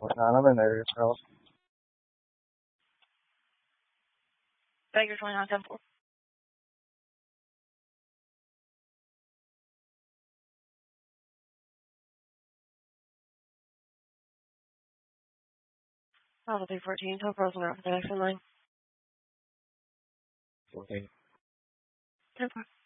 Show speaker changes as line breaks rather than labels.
I'm in there, Charles.
Baker 29-10-4. I'll be 14. Tell Frozen out for the next one line.
14.
10-4.